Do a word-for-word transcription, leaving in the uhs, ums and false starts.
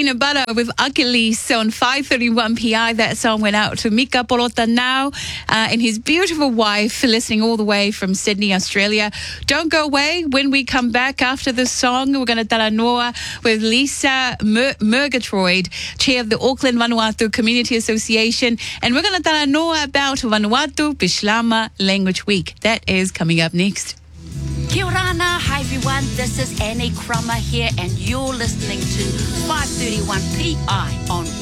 Peanut Butter with Achilles on five thirty-one P I. That song went out to Mika Porota now uh, and his beautiful wife, listening all the way from Sydney, Australia. Don't go away. When we come back after this song, we're going to talanoa with Lisa Mur- Murgatroyd, chair of the Auckland Vanuatu Community Association, and we're going to talanoa about Vanuatu Bislama Language Week. That is coming up next. Kia orana, hi everyone, this is Annie Crummer here and you're listening to five thirty-one P I on